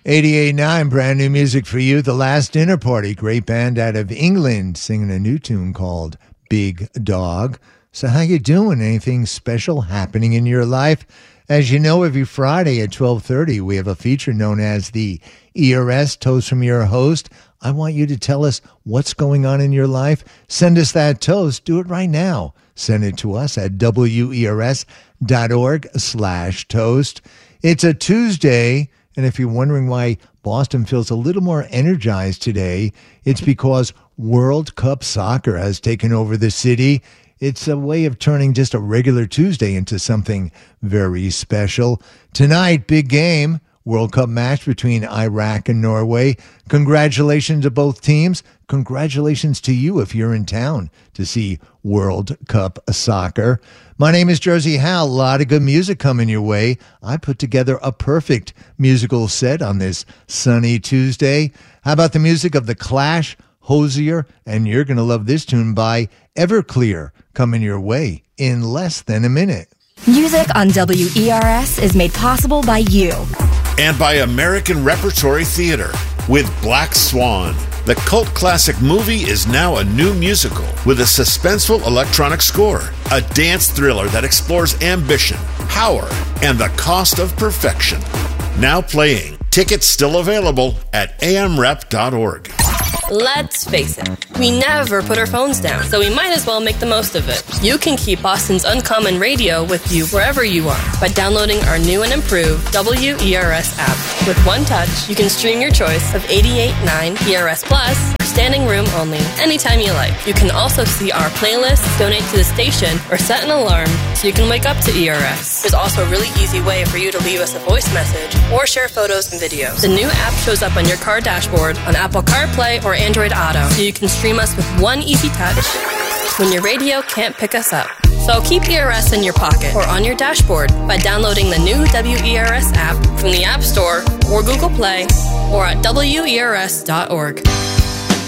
88.9, brand new music for you. The Last Dinner Party, great band out of England, singing a new tune called Big Dog. So how you doing? Anything special happening in your life? As you know, every Friday at 12:30, we have a feature known as the ERS Toast from your host. I want you to tell us what's going on in your life. Send us that toast. Do it right now. Send it to us at wers.org/toast. It's a Tuesday. And if you're wondering why Boston feels a little more energized today, it's because World Cup soccer has taken over the city. It's a way of turning just a regular Tuesday into something very special. Tonight, big game, World Cup match between Iraq and Norway. Congratulations to both teams. Congratulations to you if you're in town to see World Cup soccer. My name is Jersey Hal. A lot of good music coming your way. I put together a perfect musical set on this sunny Tuesday. How about the music of The Clash, Hozier, and you're going to love this tune by Everclear coming your way in less than a minute. Music on WERS is made possible by you. And by American Repertory Theater with Black Swan. The cult classic movie is now a new musical with a suspenseful electronic score, a dance thriller that explores ambition, power, and the cost of perfection. Now playing. Tickets still available at amrep.org. Let's face it, we never put our phones down, so we might as well make the most of it. You can keep Boston's Uncommon Radio with you wherever you are by downloading our new and improved WERS app. With one touch, you can stream your choice of 88.9 ERS Plus, standing room only, anytime you like. You can also see our playlists, donate to the station, or set an alarm so you can wake up to ERS. There's also a really easy way for you to leave us a voice message or share photos and videos. The new app shows up on your car dashboard on Apple CarPlay or Android Auto, so you can stream us with one easy touch when your radio can't pick us up. So keep ERS in your pocket or on your dashboard by downloading the new WERS app from the App Store or Google Play or at WERS.org.